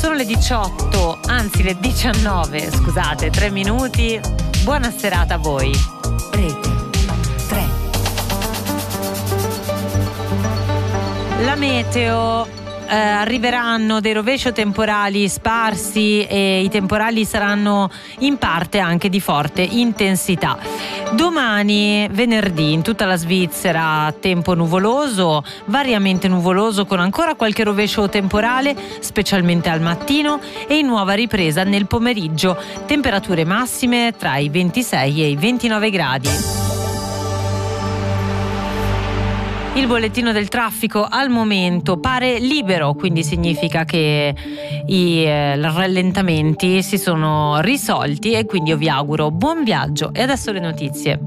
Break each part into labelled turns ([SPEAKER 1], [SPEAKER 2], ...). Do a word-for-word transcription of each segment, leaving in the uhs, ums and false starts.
[SPEAKER 1] Sono le diciotto, anzi le diciannove, scusate, tre minuti. Buona serata a voi.
[SPEAKER 2] Rete tre.
[SPEAKER 1] La meteo. Eh, arriveranno dei rovescio temporali sparsi e i temporali saranno in parte anche di forte intensità. Domani, venerdì, in tutta la Svizzera tempo nuvoloso, variamente nuvoloso con ancora qualche rovescio temporale, specialmente al mattino, e in nuova ripresa nel pomeriggio. Temperature massime tra i ventisei e i ventinove gradi. Il bollettino del traffico al momento pare libero, quindi significa che i eh, rallentamenti si sono risolti e quindi io vi auguro buon viaggio. E adesso le notizie.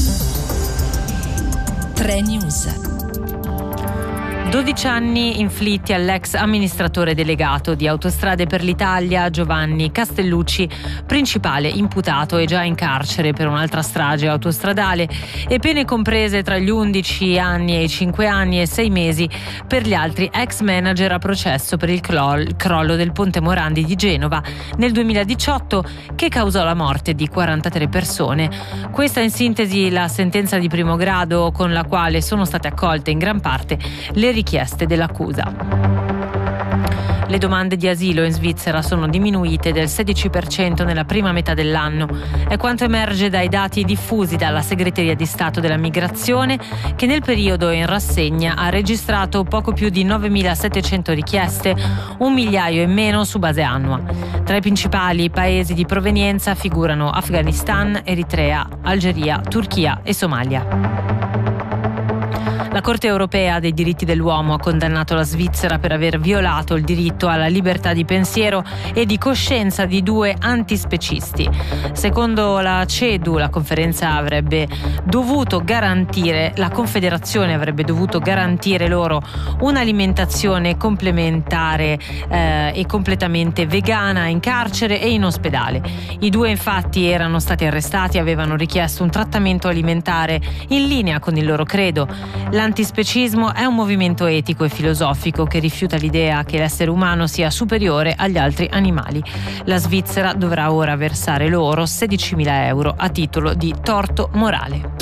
[SPEAKER 2] tre News.
[SPEAKER 1] dodici anni inflitti all'ex amministratore delegato di Autostrade per l'Italia Giovanni Castellucci, principale imputato e già in carcere per un'altra strage autostradale, e pene comprese tra gli undici anni e i cinque anni e sei mesi per gli altri ex manager a processo per il crollo del Ponte Morandi di Genova nel duemiladiciotto, che causò la morte di quarantatré persone. Questa in sintesi la sentenza di primo grado con la quale sono state accolte in gran parte le richieste dell'accusa. Le domande di asilo in Svizzera sono diminuite del sedici per cento nella prima metà dell'anno. È quanto emerge dai dati diffusi dalla Segreteria di Stato della Migrazione, che nel periodo in rassegna ha registrato poco più di novemilasettecento richieste, un migliaio in meno su base annua. Tra i principali paesi di provenienza figurano Afghanistan, Eritrea, Algeria, Turchia e Somalia. La Corte europea dei diritti dell'uomo ha condannato la Svizzera per aver violato il diritto alla libertà di pensiero e di coscienza di due antispecisti. Secondo la CEDU, la conferenza avrebbe dovuto garantire, la Confederazione avrebbe dovuto garantire loro un'alimentazione complementare eh, e completamente vegana in carcere e in ospedale. I due infatti erano stati arrestati e avevano richiesto un trattamento alimentare in linea con il loro credo. L'antispecismo è un movimento etico e filosofico che rifiuta l'idea che l'essere umano sia superiore agli altri animali. La Svizzera dovrà ora versare loro sedicimila euro a titolo di torto morale.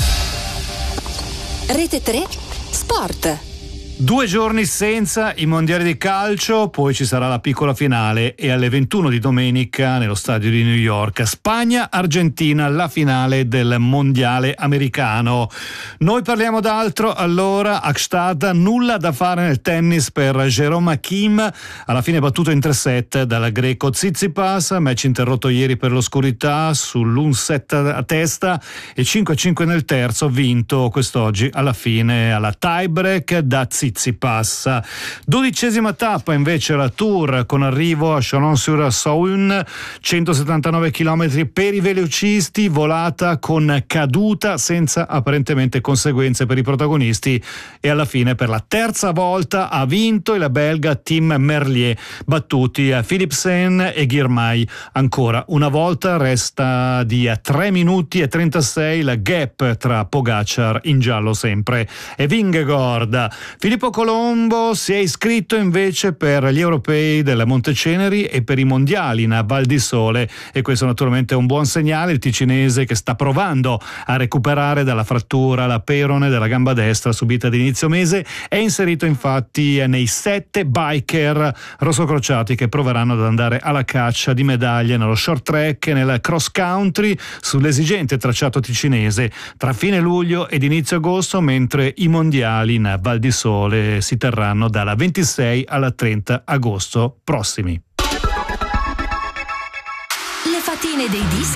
[SPEAKER 2] Rete tre Sport.
[SPEAKER 3] Due giorni senza i mondiali di calcio, poi ci sarà la piccola finale e alle ventuno di domenica nello stadio di New York Spagna-Argentina, la finale del mondiale americano. Noi parliamo d'altro allora. Akstad, nulla da fare nel tennis per Jerome Hakim, alla fine battuto in tre set dal greco Tsitsipas, match interrotto ieri per l'oscurità sull'un set a testa e cinque a cinque nel terzo, vinto quest'oggi alla fine alla tiebreak da Tsitsipas. Tsitsipas. Dodicesima tappa invece la Tour, con arrivo a Chalon-sur-Saône, centosettantanove chilometri per i velocisti, volata con caduta senza apparentemente conseguenze per i protagonisti, e alla fine per la terza volta ha vinto il belga Tim Merlier, battuti a Philipsen e Girmay. Ancora una volta resta di tre minuti e trentasei la gap tra Pogacar, in giallo sempre, e Vingegaard. Filippo Colombo si è iscritto invece per gli europei del Monteceneri e per i mondiali in Val di Sole, e questo naturalmente è un buon segnale. Il ticinese, che sta provando a recuperare dalla frattura alla perone della gamba destra subita ad inizio mese, è inserito infatti nei sette biker rossocrociati che proveranno ad andare alla caccia di medaglie nello short track e nel cross country sull'esigente tracciato ticinese tra fine luglio ed inizio agosto, mentre i mondiali in Val di Sole si terranno dalla ventisei alla trenta agosto prossimi.
[SPEAKER 2] Le fatine dei dischi